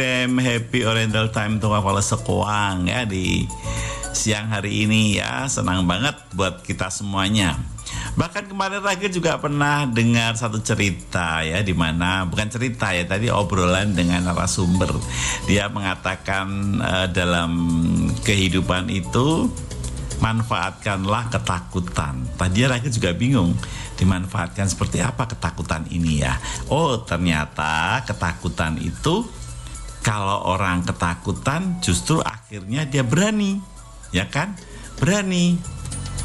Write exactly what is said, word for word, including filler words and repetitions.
Happy Oriental Time Tunggal Kepala Sekoang ya di siang hari ini ya. Senang banget buat kita semuanya. Bahkan kemarin Ragil juga pernah dengar satu cerita ya, di mana bukan cerita ya, tadi obrolan dengan narasumber. Dia mengatakan uh, dalam kehidupan itu manfaatkanlah ketakutan. Tadi Ragil juga bingung, dimanfaatkan seperti apa ketakutan ini ya. Oh, ternyata ketakutan itu, kalau orang ketakutan justru akhirnya dia berani, ya kan? Berani.